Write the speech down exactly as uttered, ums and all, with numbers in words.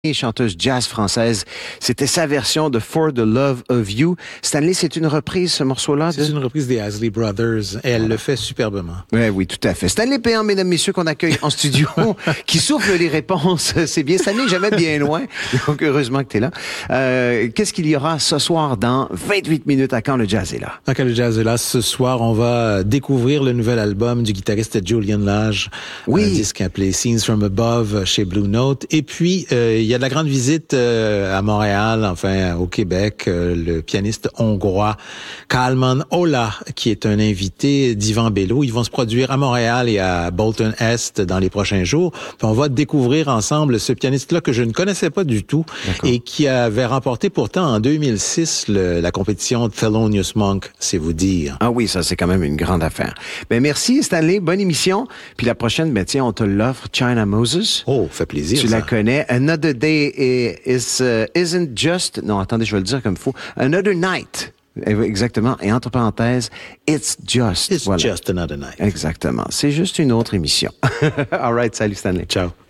chanteuse jazz française. C'était sa version de For the Love of You. Stanley, c'est une reprise, ce morceau-là? C'est de... une reprise des Isley Brothers et elle le fait superbement. Oui, oui, tout à fait. Stanley Péan, mesdames, messieurs, qu'on accueille en studio, qui souffle les réponses. C'est bien. Stanley, jamais bien loin. Donc, heureusement que tu es là. Euh, qu'est-ce qu'il y aura ce soir dans vingt-huit minutes à Quand le Jazz est là? À Quand le Jazz est là, ce soir, on va découvrir le nouvel album du guitariste Julian Lage. Oui. Un disque appelé Scenes from Above chez Blue Note. Et puis, euh, il y a de la grande visite euh, à Montréal, enfin au Québec, euh, le pianiste hongrois Kálmán Olah, qui est un invité d'Yvan Bello. Ils vont se produire à Montréal et à Bolton Est dans les prochains jours. Puis on va découvrir ensemble ce pianiste-là que je ne connaissais pas du tout. D'accord. Et qui avait remporté pourtant en deux mille six le, la compétition Thelonious Monk, c'est vous dire. Ah oui, ça c'est quand même une grande affaire. Ben merci Stanley, bonne émission. Puis la prochaine, ben tiens, on te l'offre, China Moses. Oh, fait plaisir. Tu ça. la connais. Another Day is, uh, isn't just... Non, attendez, je vais le dire comme il faut. Another Night. Exactement. Et entre parenthèses, It's Just. It's voilà. Just Another Night. Exactement. C'est juste une autre émission. All right. Salut Stanley. Ciao.